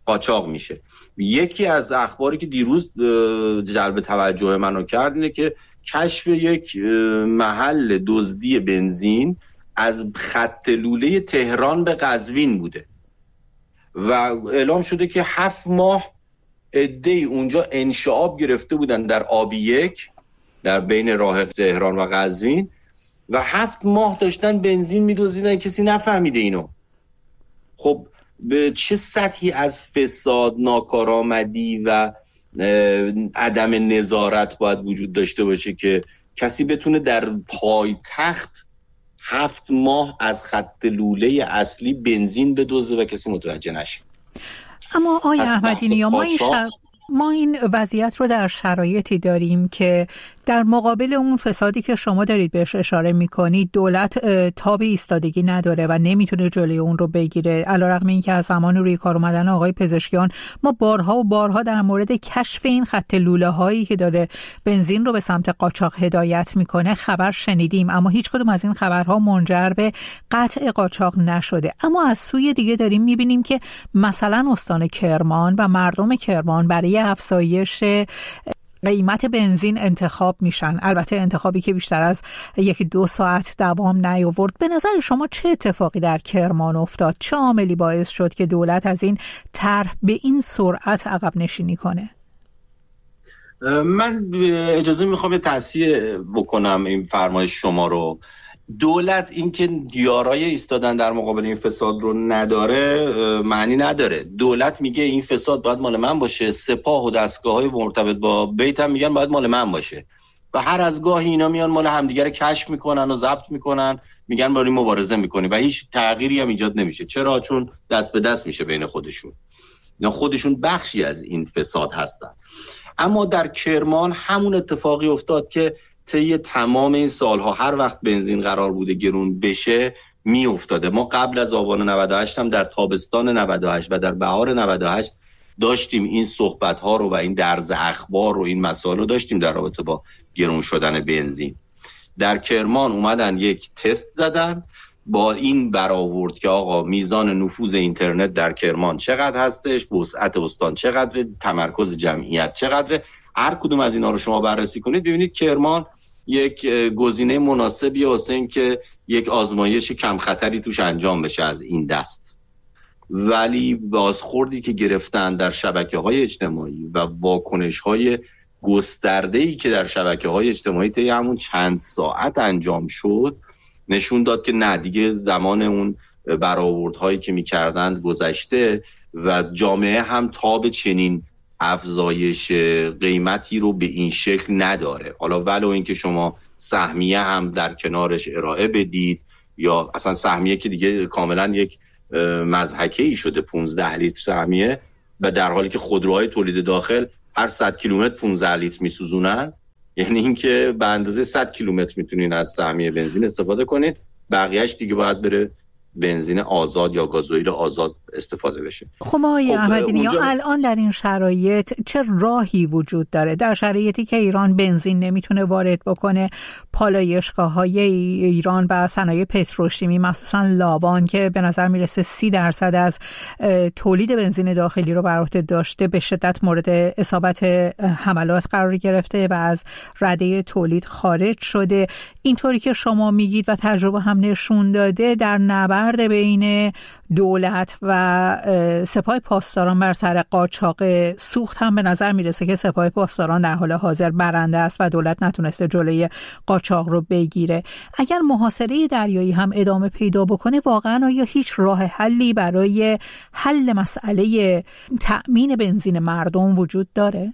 قاچاق میشه. یکی از اخباری که دیروز جلب توجه منو کرد اینه که کشف یک محل دزدی بنزین از خط لوله تهران به قزوین بوده و اعلام شده که 7 ماه عده‌ای اونجا انشعاب گرفته بودن در آبی 1 در بین راه تهران و قزوین و 7 ماه داشتن بنزین میدزدیدن، کسی نفهمیده اینو. خب به چه سطحی از فساد، ناکارآمدی و عدم نظارت باید وجود داشته باشه که کسی بتونه در پایتخت 7 ماه از خط لوله اصلی بنزین بدزده و کسی متوجه نشه. اما آقای احمدی نیا، ما این وضعیت رو در شرایطی داریم که در مقابل اون فسادی که شما دارید بهش اشاره میکنید دولت تاب ایستادگی نداره و نمیتونه جلوی اون رو بگیره، علیرغم اینکه از زمان روی کار اومدن آقای پزشکیان ما بارها و بارها در مورد کشف این خط لوله هایی که داره بنزین رو به سمت قاچاق هدایت میکنه خبر شنیدیم، اما هیچ کدوم از این خبرها منجر به قطع قاچاق نشده. اما از سوی دیگه داریم میبینیم که مثلا استان کرمان و مردم کرمان برای افزایش قیمت بنزین انتخاب میشن، البته انتخابی که بیشتر از 1-2 ساعت دوام نیاورد. به نظر شما چه اتفاقی در کرمان افتاد؟ چه عاملی باعث شد که دولت از این طرح به این سرعت عقب نشینی کنه؟ من اجازه میخوام یه تصحیح بکنم این فرمایش شما رو. دولت این که یارای ایستادن در مقابل این فساد رو نداره معنی نداره. دولت میگه این فساد باید مال من باشه، سپاه و دستگاه‌های مرتبط با بیت هم میگن باید مال من باشه و هر از گاهی اینا میان مال همدیگه رو کشف میکنن و ضبط میکنن، میگن برای مبارزه میکنیم و هیچ تغییری هم ایجاد نمیشه. چرا؟ چون دست به دست میشه بین خودشون. اینا خودشون بخشی از این فساد هستن. اما در کرمان همون اتفاقی افتاد که طی تمام این سالها هر وقت بنزین قرار بوده گرون بشه می افتاده. ما قبل از آبان 98 هم در تابستان 98 و در بهار 98 داشتیم این صحبت ها رو و این درز اخبار رو، این مسائل رو داشتیم در رابطه با گرون شدن بنزین. در کرمان اومدن یک تست زدن، با این برآورد که آقا میزان نفوذ اینترنت در کرمان چقدر هستش، وسعت استان چقدره، تمرکز جمعیت چقدره. هر کدوم از اینا رو شما بررسی کنید ببینید کرمان یک گزینه مناسبی واسه این که یک آزمایش کم خطری توش انجام بشه از این دست. ولی بازخوردی که گرفتن در شبکه‌های اجتماعی و واکنش‌های گسترده‌ای که در شبکه‌های اجتماعی طی همون چند ساعت انجام شد نشون داد که نه دیگه زمان اون برآوردهایی که می‌کردند گذشته و جامعه هم تاب چنین افزایش قیمتی رو به این شکل نداره. حالا ولو اینکه شما سهمیه هم در کنارش ارائه بدید یا اصلا سهمیه که دیگه کاملا یک مضحکه‌ای شده 15 لیتر سهمیه و در حالی که خودروهای تولید داخل هر 100 کیلومتر 15 لیتر میسوزونن، یعنی اینکه به اندازه 100 کیلومتر میتونین از سهمیه بنزین استفاده کنید، بقیه‌اش دیگه باید بره بنزین آزاد یا گازوئیل آزاد استفاده بشه. خب آقای احمدی نیا الان در این شرایط چه راهی وجود داره؟ در شرایطی که ایران بنزین نمیتونه وارد بکنه، پالایشگاه‌های ایران و صنایع پتروشیمی مخصوصا لاوان که به نظر میرسه 30% از تولید بنزین داخلی رو بر عهده داشته به شدت مورد اصابت حملات قرار گرفته و از رده تولید خارج شده. اینطوری که شما میگید و تجربه هم نشون داده در نبرد بین دولت و سپاه پاسداران بر سر قاچاق سوخت هم به نظر میرسه که سپاه پاسداران در حال حاضر برنده است و دولت نتونسته جلوی قاچاق رو بگیره. اگر محاصره دریایی هم ادامه پیدا بکنه واقعا آیا هیچ راه حلی برای حل مسئله تأمین بنزین مردم وجود داره؟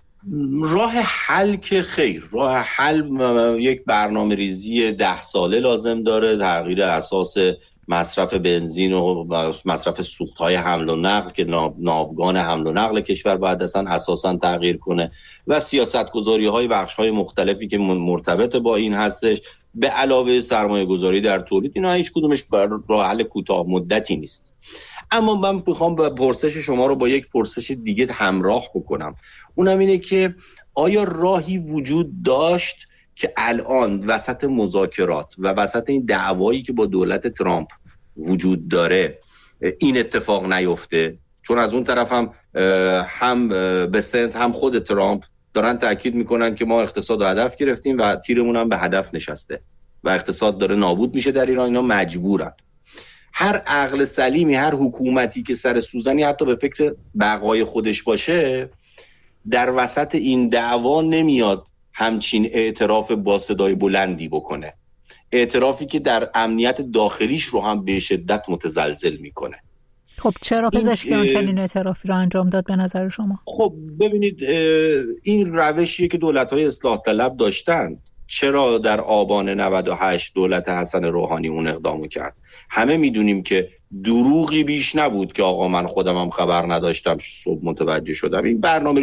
راه حل که خیر، راه حل یک برنامه ریزی 10 ساله لازم داره، تغییر اساس مصرف بنزین و مصرف سوخت‌های حمل و نقل که ناوگان حمل و نقل کشور باید اصلا اساساً تغییر کنه و سیاست‌گذاری‌های بخش‌های مختلفی که مرتبط با این هستش به علاوه سرمایه‌گذاری در تولید. اینا هیچ کدومش راه حل کوتاه مدتی نیست. اما من می‌خوام با پرسش شما رو با یک پرسش دیگه همراه بکنم. اونم اینه که آیا راهی وجود داشت که الان وسط مذاکرات و وسط این دعوایی که با دولت ترامپ وجود داره این اتفاق نیفته؟ چون از اون طرف هم بسنت هم خود ترامپ دارن تاکید میکنن که ما اقتصاد رو هدف گرفتیم و تیرمون هم به هدف نشسته و اقتصاد داره نابود میشه در ایران. اینا مجبورن. هر عقل سلیمی، هر حکومتی که سر سوزنی حتی به فکر بقای خودش باشه، در وسط این دعوا نمیاد همچین اعتراف با صدای بلندی بکنه، اعترافی که در امنیت داخلیش رو هم به شدت متزلزل میکنه. خب چرا پزشکیان چنین اعترافی رو انجام داد به نظر شما؟ خب ببینید، این روشیه که دولت‌های اصلاح طلب داشتن. چرا در آبان 98 دولت حسن روحانی اون اقدامو کرد؟ همه میدونیم که دروغی بیش نبود که آقا من خودم هم خبر نداشتم، صبح متوجه شدم. این برنامه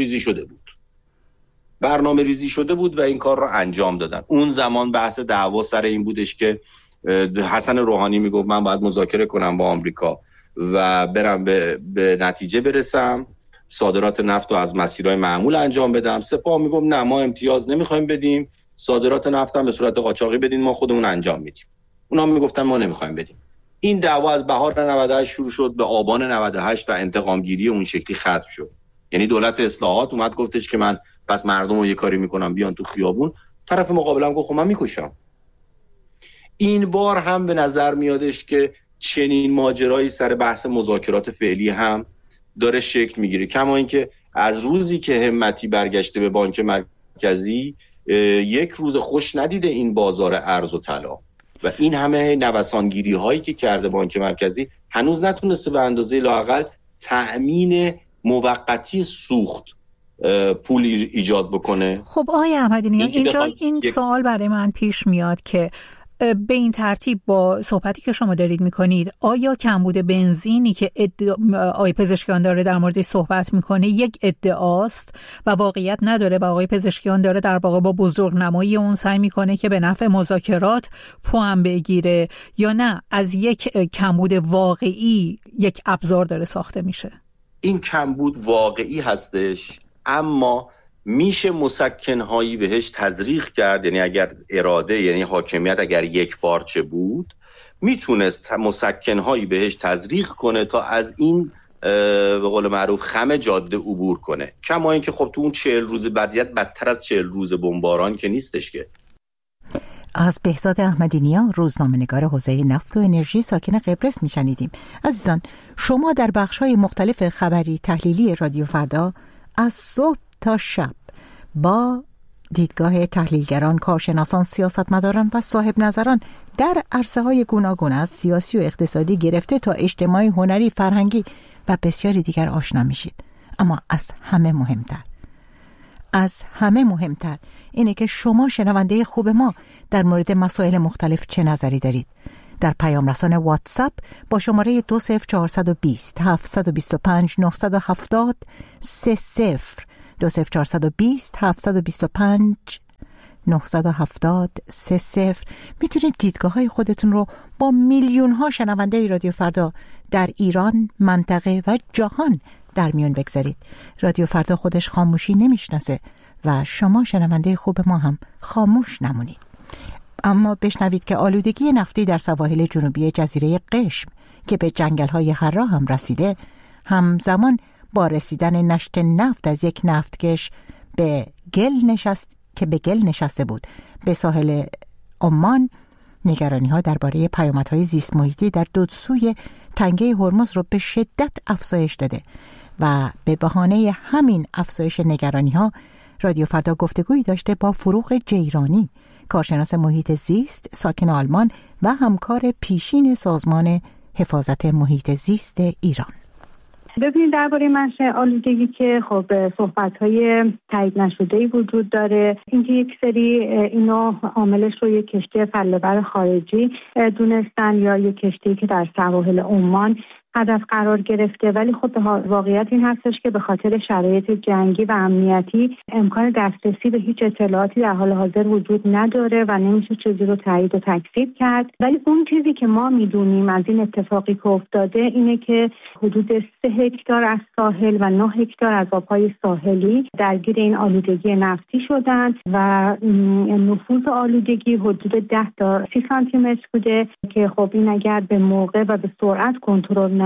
ریزی شده بود و این کار رو انجام دادن. اون زمان بحث دعوا سر این بودش که حسن روحانی میگفت من باید مذاکره کنم با آمریکا و برم به نتیجه برسم، صادرات نفت رو از مسیرهای معمول انجام بدم. سپاه میگفت نه، ما امتیاز نمیخوایم بدیم، صادرات نفت هم به صورت قاچاقی بدین، ما خودمون انجام میدیم. اونا میگفتن ما نمیخوایم بدیم. این دعوا از بهار 98 شروع شد، به آبان 98 و انتقامگیری اون شکلی ختم شد. یعنی دولت اصلاحات اومد گفتش که من پس مردم رو یه کاری میکنم بیان تو خیابون، طرف مقابلم گفت خب من میکشم. این بار هم به نظر میادش که چنین ماجرایی سر بحث مذاکرات فعلی هم داره شکل میگیره. کما اینکه از روزی که همتی برگشته به بانک مرکزی یک روز خوش ندیده این بازار ارز و طلا و این همه نوسانگیری هایی که کرده بانک مرکزی هنوز نتونسته به اندازه لااقل تأمین موقتی سوخت پول ایجاد بکنه. خب آقای احمدی، اینجا این سوال برای من پیش میاد که به این ترتیب با صحبتی که شما دارید میکنید، آیا کمبود بنزینی که آقای پزشکیان داره در موردش صحبت میکنه یک ادعاست و واقعیت نداره و آقای پزشکیان داره در واقع با بزرگنمایی اون سعی میکنه که به نفع مذاکرات پوان بگیره، یا نه از یک کمبود واقعی یک ابزار داره ساخته میشه؟ این کمبود واقعی هستش، اما میشه مسکن‌هایی بهش تزریق کرد. یعنی اگر اراده، یعنی حاکمیت اگر یک پارچه بود، میتونست مسکن‌هایی بهش تزریق کنه تا از این به قول معروف خم جاده عبور کنه. کما اینکه خب تو اون 40 روز بعدیت بدتر از 40 روز بمباران که نیستش که. از بهزاد احمدی‌نیا، روزنامه‌نگار حوزه نفت و انرژی ساکن قبرس میشنیدیم. عزیزان، شما در بخش‌های مختلف خبری تحلیلی رادیو فردا از صبح تا شب با دیدگاه تحلیلگران، کارشناسان، سیاستمداران و صاحب نظران در عرصه‌های گوناگون از سیاسی و اقتصادی گرفته تا اجتماعی، هنری، فرهنگی و بسیاری دیگر آشنا میشید. اما از همه مهمتر اینه که شما شنونده خوب ما در مورد مسائل مختلف چه نظری دارید. در پیام رسان واتساپ با شماره 20420 725 970 30 20420 725 970 30 میتونید دیدگاه های خودتون رو با میلیون ها شنونده رادیو فردا در ایران، منطقه و جهان در میون بگذارید. رادیو فردا خودش خاموشی نمیشناسه و شما شنونده خوب ما هم خاموش نمونید. اما بشنوید که آلودگی نفتی در سواحل جنوبی جزیره قشم که به جنگل‌های حرا هم رسیده، همزمان با رسیدن نشت نفت از یک نفتکش به گل نشسته بود به ساحل عمان، نگرانی‌ها درباره پیامدهای زیست محیطی در دو سوی تنگه هرمز رو به شدت افزایش داده و به بهانه همین افزایش نگرانی‌ها رادیو فردا گفتگویی داشته با فروغ جیرانی، کارشناس محیط زیست ساکن آلمان و همکار پیشین سازمان حفاظت محیط زیست ایران. ببینید، درباره منشأ آلودگی که خب صحبت‌های تایید نشده‌ای وجود داره. اینکه یک سری اینو عاملش رو یک کشتی فله‌بر خارجی دونستن یا یک کشتی که در سواحل عمان هدف قرار گرفته، ولی خب واقعیت این هستش که به خاطر شرایط جنگی و امنیتی امکان دسترسی به هیچ اطلاعاتی در حال حاضر وجود نداره و نمیشه چیزی رو تایید و تکذیب کرد. ولی اون چیزی که ما میدونیم از این اتفاقی که افتاده اینه که حدود 3 هکتار از ساحل و 9 هکتار از آبهای ساحلی درگیر این آلودگی نفتی شدن و نفوذ آلودگی حدود 10 تا 30 سانتی متر بوده که خب این اگر به موقع و به سرعت کنترل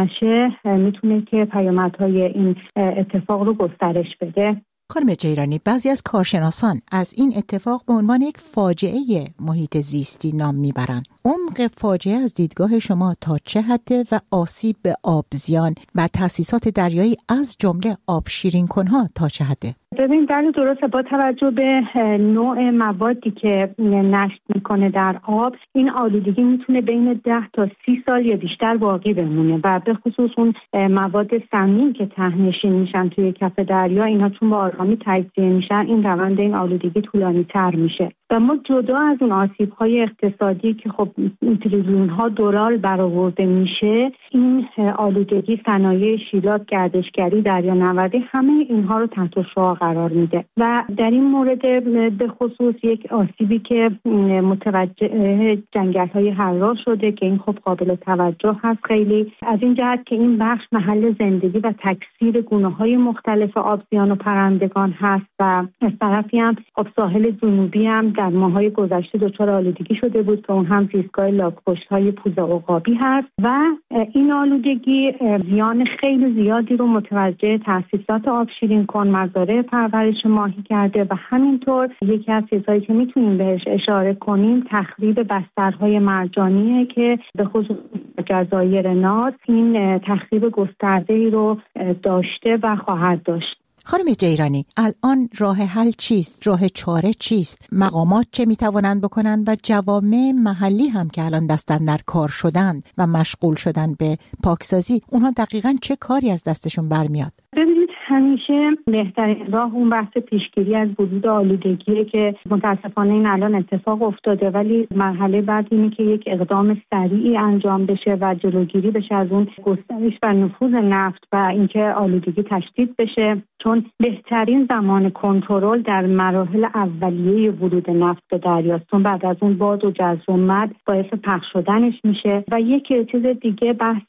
نشه میتونه که پیامدهای این اتفاق رو گسترش بده. خانم جیرانی، بعضی از کارشناسان از این اتفاق به عنوان یک فاجعه محیط زیستی نام میبرند. عمق فاجعه از دیدگاه شما تا چه حده و آسیب به آبزیان و تأسیسات دریایی از جمله آب شیرین کنها تا چه حده؟ ببین بله درسته، با توجه به نوع موادی که نشت میکنه در آب، این آلودگی میتونه بین 10 تا 30 سال یا بیشتر باقی بمونه و به خصوص اون مواد سمی که ته‌نشین میشن توی کف دریا، اینا چون با آرامی تجزیه میشن، این روند این آلودگی طولانی تر میشه و ما جدا از اون آسیب‌های اقتصادی که خب تریلیون‌ها دلار برآورده میشه، این آلودگی، صنایع شیلات، گردشگری، دریانوردی، همه اینها رو تحت شعاع قرار میده و در این مورد به خصوص یک آسیبی که متوجه جنگل‌های حرار شده که این خب قابل توجه هست خیلی، از این جهت که این بخش محل زندگی و تکثیر گونه‌های مختلف آبزیان و پرندگان هست و از طرفی هم خب ساحل جنوبی هم در ماه‌های گذشته دچار آلودگی شده بود که اون هم زیستگاه لاک‌پشت‌های پوزه عقابی هست و این آلودگی زیان خیلی زیادی رو متوجه تأسیسات آب شیرین کن، مزارع پرورش ماهی کرده و همینطور یکی از چیزهایی که میتونیم بهش اشاره کنیم تخریب بسترهای مرجانیه که به خصوص جزایر ناز این تخریب گسترده‌ای رو داشته و خواهد داشت. خانم جیرانی، الان راه حل چیست؟ راه چاره چیست؟ مقامات چه میتوانند بکنند و جوامع محلی هم که الان دستن در کار شدند و مشغول شدن به پاکسازی، اونها دقیقاً چه کاری از دستشون برمیاد؟ ببینید همیشه بهترین راه اون بحث پیشگیری از ورود آلودگیه که متاسفانه این الان اتفاق افتاده، ولی مرحله بعد اینه که یک اقدام سریعی انجام بشه و جلوگیری بشه از اون گسترش و نفوذ نفت و اینکه آلودگی تشدید بشه، چون بهترین زمان کنترل در مراحل اولیه ورود نفت به دریاست، چون بعد از اون باد و جزر و مد باعث پخش شدنش میشه. و یک چیز دیگه بحث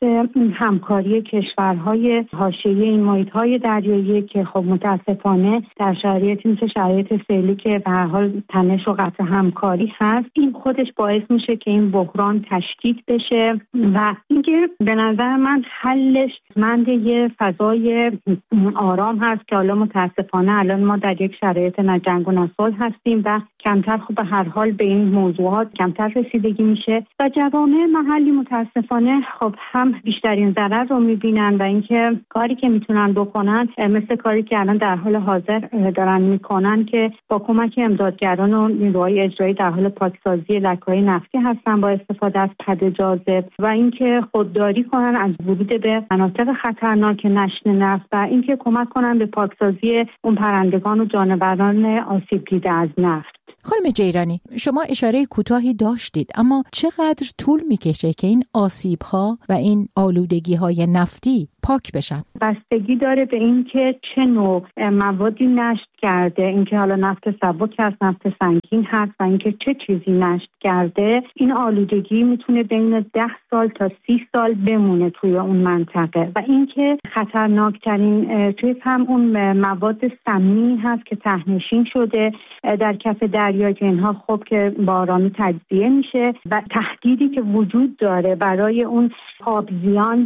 همکاری کشورهای حاشیه این محیط‌های دریایی که خب متاسفانه در شرایطی مثل شرایط فعلی که به هر حال تنش و قطع همکاری هست، این خودش باعث میشه که این بحران تشدید بشه و اینکه به نظر من حلش مند یه فضای آرام هست که حالا متاسفانه الان ما در یک شرایط نه جنگ و نه صلح هستیم و کمتر خب به هر حال به این موضوعات کمتر رسیدگی میشه و جوامع محلی متاسفانه خب هم بیشترین ضرر رو میبینن و اینکه کاری که میتونن بکنن مثل کاری که الان در حال حاضر دارن میکنن که با کمک امدادگران و نیروهای اجرایی در حال پاکسازی لکه‌های نفتی هستن با استفاده از پد جاذب و اینکه خودداری کنن از ورود به مناطق خطرناک نشت نفت و اینکه کمک کنن به پاکسازی اون پرندگان و جانوران آسیب دیده از نفت. خانم جیرانی، شما اشاره کوتاهی داشتید، اما چقدر طول میکشه که این آسیب‌ها و این آلودگی‌های نفتی پاک بشن؟ بستگی داره به این که چه نوع موادی نشت کرده، اینکه حالا نفت سبک هست، نفت سنگین هست و اینکه چه چیزی نشت کرده. این آلودگی میتونه بین 10 سال تا 30 سال بمونه توی اون منطقه و اینکه خطرناکترین چیز هم اون مواد سمی هست که ته‌نشین شده در کف دریا که اینها خب که با آرامی تجزیه میشه و تهدیدی که وجود داره برای اون آبزیان،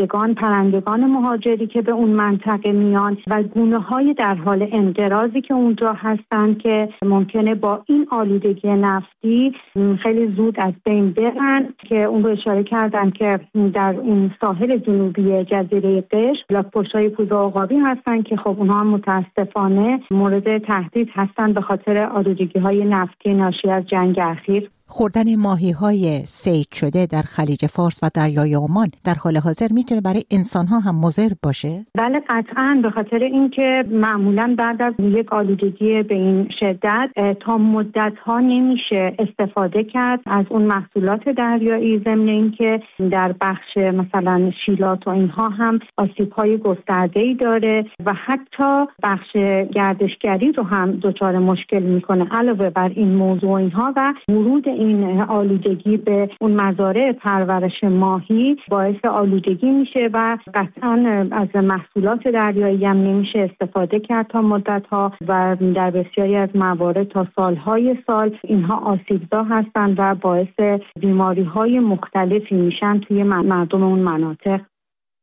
پرندگان مهاجری که به اون منطقه میان و گونه‌های در حال انقراضی که اونجا هستن که ممکنه با این آلودگی نفتی خیلی زود از بین برن، که اون رو اشاره کردن که در این ساحل جنوبی جزیره قشم لاک‌پشت‌های پوزه عقابی هستن که خب اونها هم متاسفانه مورد تهدید هستن به خاطر آلودگی‌های نفتی ناشی از جنگ اخیر. خوردن ماهی‌های صید شده در خلیج فارس و دریای عمان در حال حاضر میتونه برای انسان‌ها هم مضر باشه؟ بله قطعاً، به خاطر اینکه معمولاً بعد از یک آلودگی به این شدت تا مدت‌ها نمیشه استفاده کرد از اون محصولات دریایی، ضمن اینکه در بخش مثلا شیلات و اینها هم آسیب‌های گسترده‌ای داره و حتی بخش گردشگری رو هم دچار مشکل میکنه. علاوه بر این موضوع اینها و ورود این آلودگی به اون مزارع پرورش ماهی باعث آلودگی میشه و قطعاً از محصولات دریایی هم نمیشه استفاده کرد تا مدت‌ها و در بسیاری از موارد تا سالهای سال اینها آسیبزا هستند و باعث بیماری‌های مختلفی میشن توی مردم اون مناطق.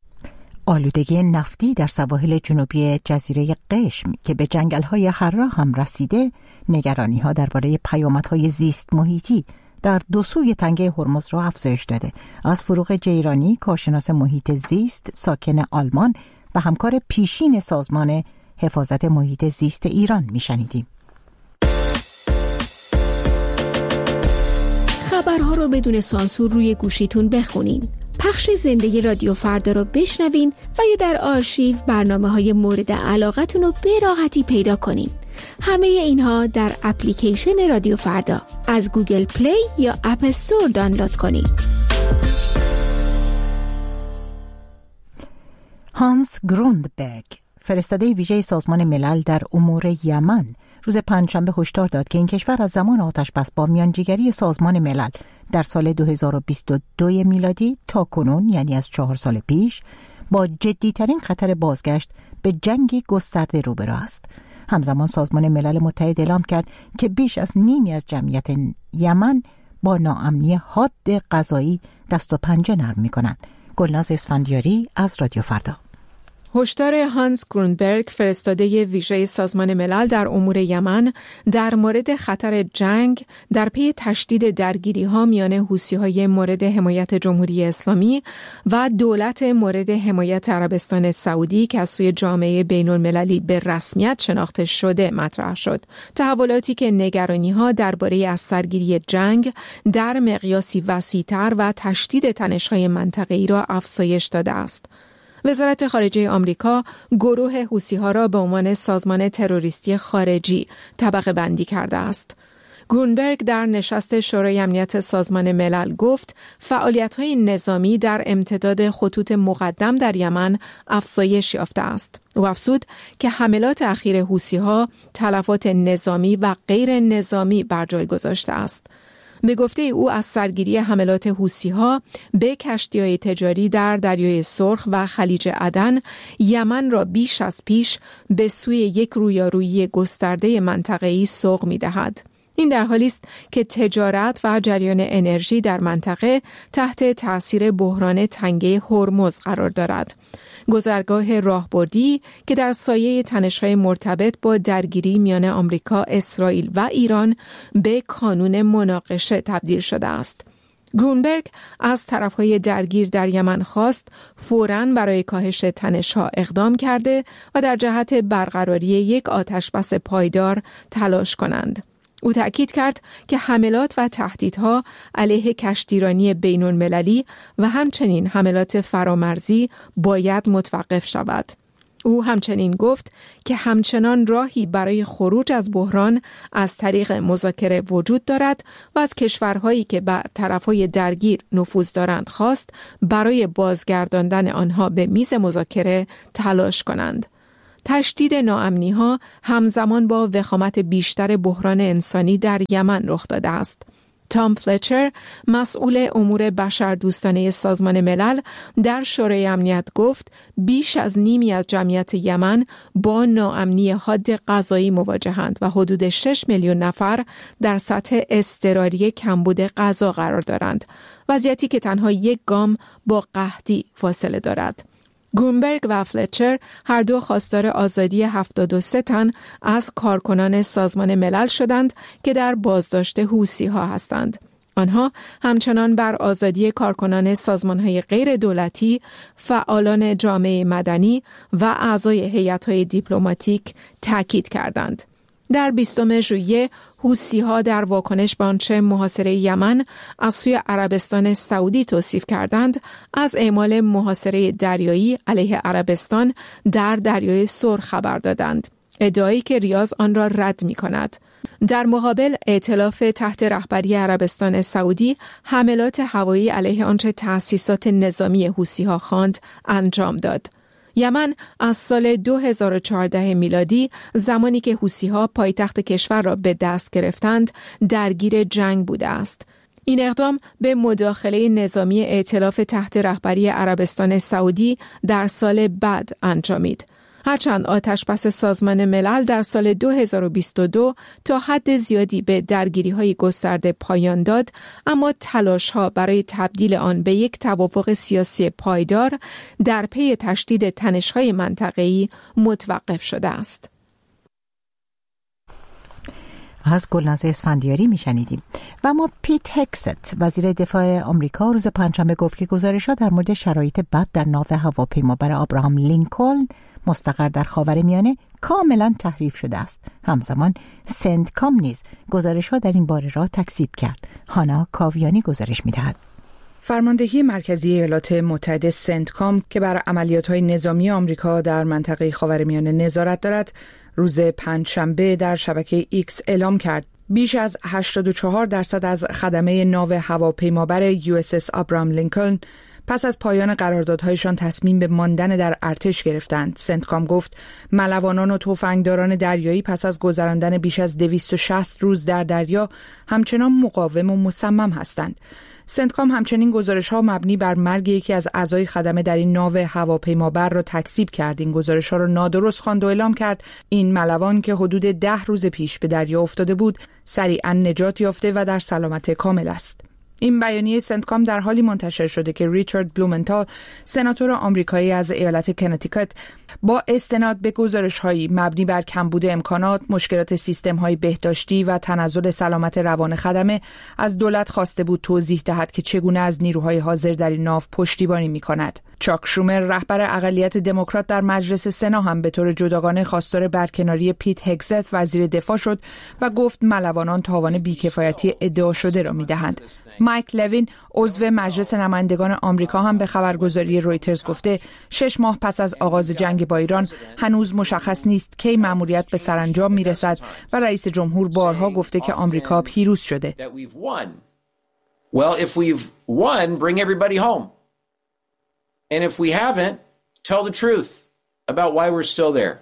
آلودگی نفتی در سواحل جنوبی جزیره قشم که به جنگل‌های حرا هم رسیده، نگرانی‌ها درباره پیامدهای زیست محیطی در دو سوی تنگه هرمز را افزایش داده. از فروغ جیرانی، کارشناس محیط زیست ساکن آلمان و همکار پیشین سازمان حفاظت محیط زیست ایران میشنیدیم. خبرها رو بدون سانسور روی گوشیتون بخونین. پخش زنده رادیو فردا رو بشنوین و یا در آرشیو برنامه‌های مورد علاقتون رو به راحتی پیدا کنین. همه اینها در اپلیکیشن رادیو فردا از گوگل پلی یا اپ استور دانلود کنین. هانس گروندبرگ، فرستاده ویژه سازمان ملل در امور یمن، روز پنجشنبه هشدار داد که این کشور از زمان آتش‌بس با میانجیگری سازمان ملل در سال 2022 میلادی تا کنون، یعنی از 4 سال پیش، با جدی‌ترین خطر بازگشت به جنگی گسترده روبرو است. همزمان سازمان ملل متحد اعلام کرد که بیش از نیمی از جمعیت یمن با ناامنی حاد غذایی دست و پنجه نرم می‌کنند. گلناز اسفندیاری از رادیو فردا. هشدار هانس گروندبرگ، فرستاده ویژه سازمان ملل در امور یمن، در مورد خطر جنگ در پی تشدید درگیری‌ها میان حوثی‌های مورد حمایت جمهوری اسلامی و دولت مورد حمایت عربستان سعودی که از سوی جامعه بین‌المللی به رسمیت شناخته شده مطرح شد. تحولاتی که نگرانی‌ها درباره از سرگیری جنگ در مقیاسی وسیع‌تر و تشدید تنش‌های منطقه‌ای را افزایش داده است. وزارت خارجه آمریکا گروه حوثی‌ها را به عنوان سازمان تروریستی خارجی طبقه بندی کرده است. گرونبرگ در نشست شورای امنیت سازمان ملل گفت فعالیت‌های نظامی در امتداد خطوط مقدم در یمن افزایش یافته است. او افزود که حملات اخیر حوثی‌ها تلفات نظامی و غیر نظامی بر جای گذاشته است. به گفته او از سرگیری حملات حوثی‌ها به کشتی‌های تجاری در دریای سرخ و خلیج عدن، یمن را بیش از پیش به سوی یک رویارویی گسترده منطقه‌ای سوق می‌دهد. این در حالی است که تجارت و جریان انرژی در منطقه تحت تأثیر بحران تنگه هرمز قرار دارد. گذرگاه راهبردی که در سایه تنش‌های مرتبط با درگیری میان آمریکا، اسرائیل و ایران به کانون مناقشه تبدیل شده است. گرونبرگ از طرف‌های درگیر در یمن خواست فوراً برای کاهش تنش‌ها اقدام کرده و در جهت برقراری یک آتش‌بس پایدار تلاش کنند. او تأکید کرد که حملات و تهدیدها علیه کشتیرانی بین‌المللی و همچنین حملات فرامرزی باید متوقف شود. او همچنین گفت که همچنان راهی برای خروج از بحران از طریق مذاکره وجود دارد و از کشورهایی که بر طرفهای درگیر نفوذ دارند خواست برای بازگرداندن آنها به میز مذاکره تلاش کنند. تشدید ناامنی‌ها همزمان با وخامت بیشتر بحران انسانی در یمن رخ داده است. تام فلچر، مسئول امور بشردوستانه سازمان ملل، در شورای امنیت گفت بیش از نیمی از جمعیت یمن با ناامنی حاد غذایی مواجهند و حدود 6 میلیون نفر در سطح اضطراری کمبود غذا قرار دارند، وضعیتی که تنها یک گام با قحطی فاصله دارد. گرونبرگ و فلچر هر دو خواستار آزادی 73 تن از کارکنان سازمان ملل شدند که در بازداشت حوثی‌ها هستند. آنها همچنان بر آزادی کارکنان سازمان‌های غیر دولتی، فعالان جامعه مدنی و اعضای هیئت‌های دیپلماتیک تاکید کردند. در 20 ژوئیه حوثی‌ها در واکنش به آنچه محاصره یمن از سوی عربستان سعودی توصیف کردند، از اعمال محاصره دریایی علیه عربستان در دریای سرخ خبر دادند، ادعایی که ریاض آن را رد می‌کند. در مقابل ائتلاف تحت رهبری عربستان سعودی حملات هوایی علیه آنچه تأسیسات نظامی حوثی‌ها خواند انجام داد. یمن از سال 2014 میلادی، زمانی که حوثی‌ها پایتخت کشور را به دست گرفتند، درگیر جنگ بوده است. این اقدام به مداخله نظامی ائتلاف تحت رهبری عربستان سعودی در سال بعد انجامید. هرچند آتشبس سازمان ملل در سال 2022 تا حد زیادی به درگیری‌های گسترده پایان داد، اما تلاش‌ها برای تبدیل آن به یک توافق سیاسی پایدار در پی تشدید تنش‌های منطقه‌ای متوقف شده است. از گلناز اسفندیاری میشنیدیم. و ما پیت هگست وزیر دفاع آمریکا روز پنجشنبه گفت که گزارش‌ها در مورد شرایط بد در ناو هواپیمابر ابراهام لینکلن مستقر در خاورمیانه کاملا تحریف شده است. همزمان سنتکام نیز گزارش‌ها در این باره را تکذیب کرد. هانا کاویانی گزارش می‌دهد. فرماندهی مرکزی ایالات متحده سنتکام که بر عملیات‌های نظامی آمریکا در منطقه خاورمیانه نظارت دارد، روز پنجشنبه در شبکه ایکس اعلام کرد بیش از 84% از خدمه ناو هواپیمابر USS ابراهام لینکلن پس از پایان قراردادهایشان تصمیم به ماندن در ارتش گرفتند. سنتکام گفت ملوانان و تفنگداران دریایی پس از گذراندن بیش از 260 روز در دریا همچنان مقاوم و مصمم هستند. سنتکام همچنین گزارش‌ها مبنی بر مرگ یکی از اعضای خدمه در این ناو هواپیمابر را تکذیب کرد. این گزارش‌ها را نادرست خواند و اعلام کرد این ملوان که حدود 10 روز پیش به دریا افتاده بود، سریعاً نجات یافته و در سلامت کامل است. این بیانیه سنتکام در حالی منتشر شده که ریچارد بلومنتال، سناتور آمریکایی از ایالت کنتیکت، با استناد به گزارش‌هایی مبنی بر کمبود امکانات، مشکلات سیستم‌های بهداشتی و تنزل سلامت روان خدمه از دولت خواسته بود توضیح دهد که چگونه از نیروهای حاضر در این ناو پشتیبانی می‌کند. چاک شومر، رهبر اقلیت دموکرات در مجلس سنا، هم به طور جداگانه خواستار برکناری پیت هگست وزیر دفاع شد و گفت ملوانان تاوان بی‌کفایتی ادعا شده را می‌دهند. مایک لوین، عضو مجلس نمایندگان آمریکا، هم به خبرگزاری رویترز گفته 6 ماه پس از آغاز جنگ با ایران هنوز مشخص نیست کی مأموریت به سرانجام میرسد و رئیس جمهور بارها گفته که آمریکا پیروز شده. Well, if we've won, bring everybody home. And if we haven't, tell the truth about why we're still there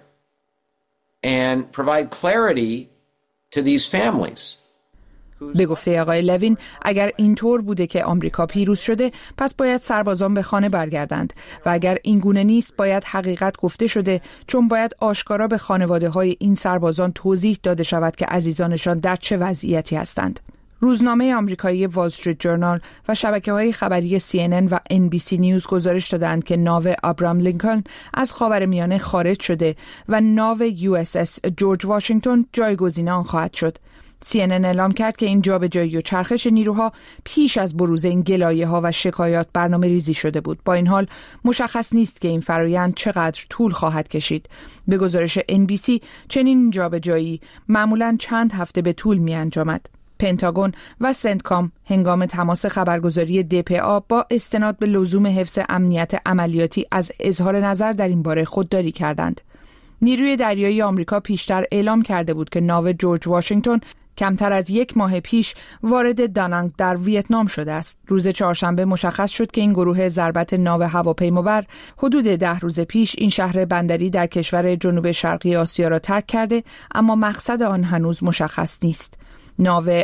and provide clarity to these families. به گفته آقای لوین، اگر اینطور بوده که آمریکا پیروز شده، پس باید سربازان به خانه برگردند و اگر این گونه نیست، باید حقیقت گفته شده، چون باید آشکارا به خانواده‌های این سربازان توضیح داده شود که عزیزانشان در چه وضعیتی هستند. روزنامه آمریکایی وال استریت جورنال و شبکه‌های خبری CNN و NBC نیوز گزارش دادند که ناو ابراهام لینکلن از خاورمیانه خارج شده و ناو USS جورج واشنگتن جایگزین آن خواهد شد. CNN اعلام کرد که این جابجایی و چرخش نیروها پیش از بروز این گلایه‌ها و شکایات برنامه‌ریزی شده بود. با این حال مشخص نیست که این فرآیند چقدر طول خواهد کشید. به گزارش NBC چنین جابجایی معمولاً چند هفته به طول می‌انجامد. پنتاگون و سنتکام هنگام تماس خبرگزاری DPA با استناد به لزوم حفظ امنیت عملیاتی از اظهار نظر در این باره خودداری کردند. نیروی دریایی آمریکا پیشتر اعلام کرده بود که ناو جورج واشنگتن کمتر از 1 ماه پیش وارد دانانگ در ویتنام شده است. روز چهارشنبه مشخص شد که این گروه ضربت ناو هواپیمابر حدود 10 روز پیش این شهر بندری در کشور جنوب شرقی آسیا را ترک کرده، اما مقصد آن هنوز مشخص نیست. ناو